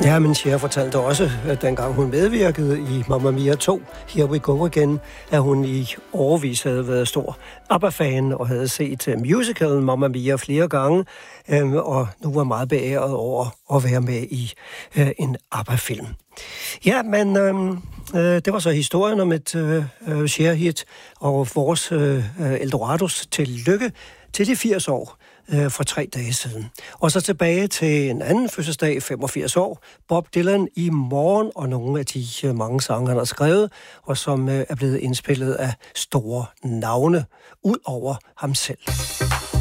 Ja, men Cher fortalte også, at dengang hun medvirkede i Mamma Mia 2, Here We Go Again, at hun i årevis havde været stor ABBA-fan og havde set musicalen Mamma Mia flere gange, og nu var meget beæret over at være med i en ABBA-film. Ja, men det var så historien om et Cher-hit, og vores Eldorados tillykke til de 80 år for 3 dage siden. Og så tilbage til en anden fødselsdag, 85 år, Bob Dylan i morgen, og nogle af de mange sange, han har skrevet, og som er blevet indspillet af store navne, ud over ham selv.